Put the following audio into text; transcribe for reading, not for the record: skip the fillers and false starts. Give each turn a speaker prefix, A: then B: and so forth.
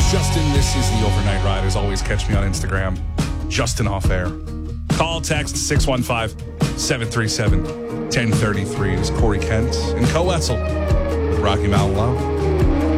A: Justin, this is the Overnight Ride. As always, catch me on Instagram, Justin Off Air. Call, text 615-737-1033. It is Corey Kent and Co. Wetzel, Rocky Mountain Love.